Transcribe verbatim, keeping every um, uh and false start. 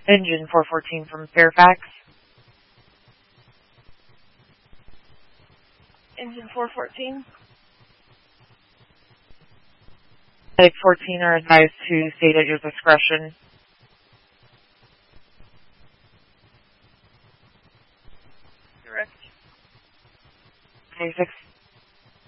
Engine four fourteen from Fairfax. Engine four fourteen. Medic fourteen are advised to state at your discretion. Direct. twenty-six